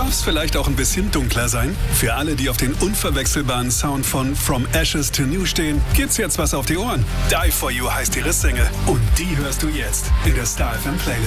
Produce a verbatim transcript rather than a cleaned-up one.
Darf's vielleicht auch ein bisschen dunkler sein? Für alle, die auf den unverwechselbaren Sound von From Ashes to New stehen, gibt's jetzt was auf die Ohren. Die For You heißt ihre Single und die hörst du jetzt in der Star F M Playlist.